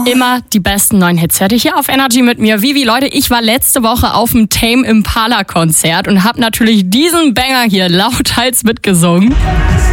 Immer die besten neuen Hits hört ihr hier auf Energy mit mir. Vivi, Leute, ich war letzte Woche auf dem Tame Impala Konzert und habe natürlich diesen Banger hier lauthals mitgesungen.